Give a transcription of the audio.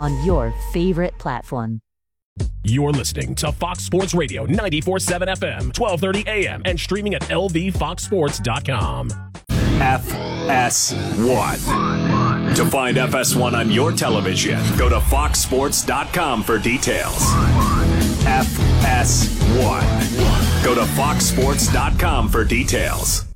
on your favorite platform. You're listening to Fox Sports Radio 94.7 FM, 1230 AM, and streaming at lvfoxsports.com. FS1. To find FS1 on your television, go to foxsports.com for details. FS1. Go to foxsports.com for details.